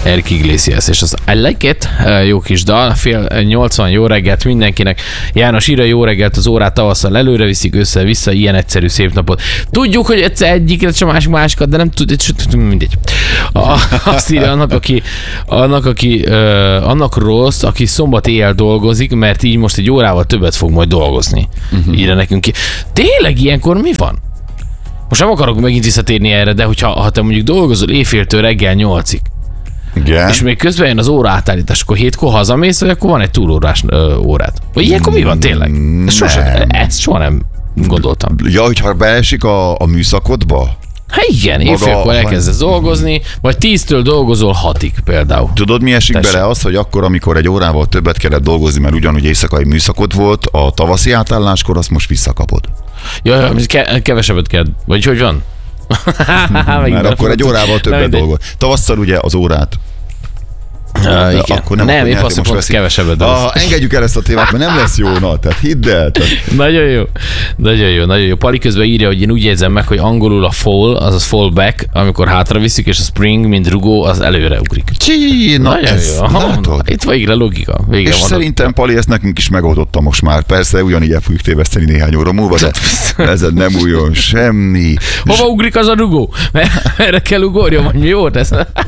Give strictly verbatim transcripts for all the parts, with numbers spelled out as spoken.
Erik Iglesias, és az I Like It, jó kis dal, fél nyolcvan, jó reggelt mindenkinek. János írja, jó reggelt, az órát tavasszal előre viszik, össze-vissza, ilyen egyszerű szép napot. Tudjuk, hogy egyszer egyikre, csak másik másikat, de nem tud, mindegy. A, azt írja annak, aki, annak, aki uh, annak rossz, aki szombat éjjel dolgozik, mert így most egy órával többet fog majd dolgozni. Uh-huh. Írja nekünk ki. Tényleg ilyenkor mi van? Most nem akarok megint visszatérni erre, de hogyha ha te mondjuk dolgozol éjféltől reggel nyolcig, igen. És még közben jön az óra átállítás, akkor hétkor hazamész, vagy akkor van egy túlórás ö, órát? Vagy ilyenkor mi van tényleg? Ezt, sosem, ezt soha nem gondoltam. Ja, hogyha beesik a, a műszakodba? Hát igen, éjfélkor elkezdesz dolgozni, vagy tíztől dolgozol hatig például. Tudod, mi esik Tessék. bele az, hogy akkor, amikor egy órával többet kellett dolgozni, mert ugyanúgy éjszakai műszakod volt, a tavaszi átálláskor azt most visszakapod. Ja, ke- kevesebbet kell, vagy hogy van? Mert akkor egy órával többet dolgoz. Tavasszal ugye az órát. Uh, igen. Akkor nem, nem épp azt, hogy most kevesebbet ah, engedjük el ezt a témát, mert nem lesz jó, na, tehát hidd el. Tehát... Nagyon jó, nagyon jó, nagyon jó. Pali közben írja, hogy én úgy érzem meg, hogy angolul a fall, azaz fall back, amikor hátra viszik, és a spring, mint rugó, az előre ugrik. Csí, na nagyon ez, jó. Látod? Itt végre logika. Végre és szerintem Pali ezt nekünk is megoldotta most már. Persze ugyanígy el fogjuk téveszteni néhány óra múlva, de ez nem újon semmi. Hova ugrik az a rugó? Erre kell ugorjon, vagy mi jó tesz?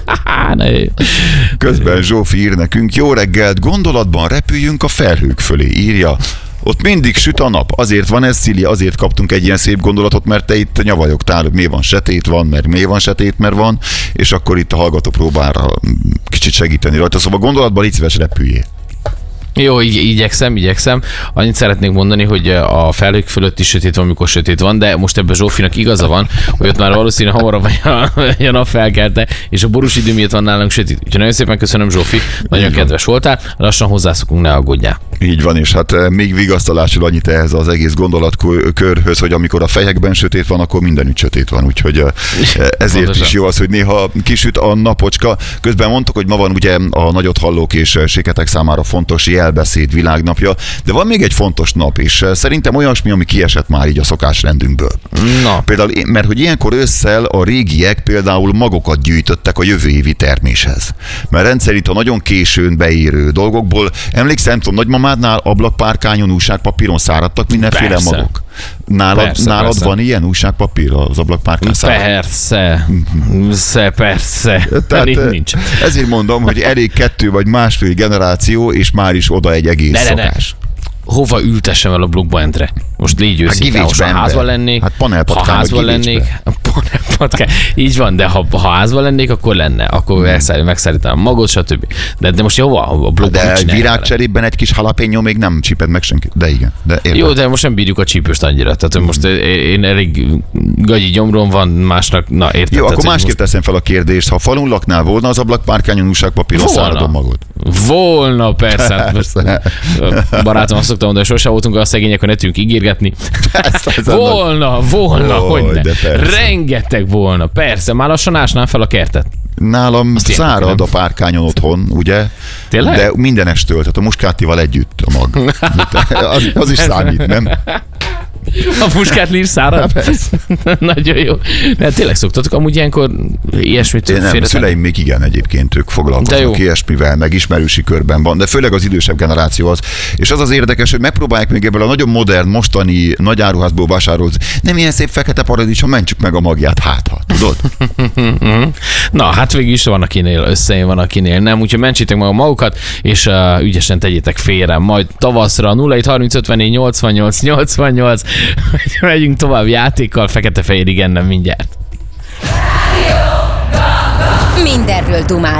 Közben Zsófi ír nekünk, jó reggelt, gondolatban repüljünk a felhők fölé, írja. Ott mindig süt a nap. Azért van ez, Szili, azért kaptunk egy ilyen szép gondolatot, mert te itt nyavajogtál, hogy mi van, setét van, mert mi van, setét, mert van, és akkor itt a hallgató próbára kicsit segíteni rajta. Szóval gondolatban légy szíves, repüljél. Jó, így, igyekszem, igyekszem. Annyit szeretnék mondani, hogy a felhők fölött is sötét van, amikor sötét van, de most ebben Zsófinak igaza van, hogy ott már valószínűleg hamarabb vagy a nap felkelte, és a borús idő miatt van nálunk sötét. Úgyhogy nagyon szépen köszönöm, Zsófi, nagyon kedves voltál, lassan hozzászokunk, ne aggódjál. Így van, és hát még vigasztalásul annyit ehhez az egész gondolatkörhöz, hogy amikor a fejekben sötét van, akkor mindenütt sötét van, úgyhogy ezért is jó az, hogy néha kisüt a napocska. Közben mondtuk, hogy ma van ugye a nagyot hallók és séketek számára fontos jelbeszéd világnapja, de van még egy fontos nap, és szerintem olyasmi, ami kiesett már így a szokásrendünkből. Na. Például, mert hogy ilyenkor ősszel a régiek például magokat gyűjtöttek a jövő évi terméshez. Mert rendszerint a nagyon későn beérő dolgokból, emlékszem, tudom, nagymamádnál ablakpárkányon, újságpapíron száradtak mindenféle persze. magok. Nálad, persze, nálad persze. van ilyen újságpapír az ablakpárkán száradtak? Persze, persze, persze. Tehát, nincs. Ezért mondom, hogy elég kettő vagy másfél generáció, és már is oda egy egész de, szokás. De, de. Hova ültessem el a blokkba entre? Most légy őszinte, hát, ha házban lennék, hát ha házban lennék, panelpatkán, így van, de ha, ha házban lennék, akkor lenne, akkor hmm. megszállítanám magot, stb. De, de most hova? A blokkban de egy virágcserében egy kis jalapeno még nem csíped meg senki. De igen. De jó, de most nem bírjuk a csípőst annyira. Tehát most én elég gagyi gyomrom van, másnak, na érted. Jó, akkor másképp most... teszem fel a kérdést. Ha falun laknál, volna az ablakpárkányon újságpapíron száradom magad? Volna, persze. persze. Barátom azt szoktam mondani, hogy sosem voltunk a szegények, hogy ne tudjunk ígérgetni. volna, volna, oh, hogy ne. Rengeteg volna, persze. Már lassan ásnám fel a kertet. Nálam azt szárad a párkányon otthon, ugye? Tényleg? De mindenestől, tehát a muskáttival együtt a mag. az, az is számít, nem? A muskátli szárad? Nagyon jó. De tényleg szoktatok amúgy ilyenkor ilyesmit félretenni? Nem, a szüleim még igen egyébként, ők foglalkoznak ilyesmivel, meg ismerősi körben van, de főleg az idősebb generáció az. És az az érdekes, hogy megpróbálják még ebből a nagyon modern, mostani nagy áruházból vásárolni. Nem ilyen szép fekete paradicsom, mentsük meg a magját, hát ha, tudod? Na, hát végül is van akinél összejön, van akinél nem, úgyhogy mentsétek meg a magukat, és uh, ügyesen tegyétek félre. Majd tavaszra nulla hét harminc ötvennégy nyolcvannyolc nyolcvannyolc megyünk tovább játékkal, fekete-fehér igennel mindjárt. Mindenről dumál.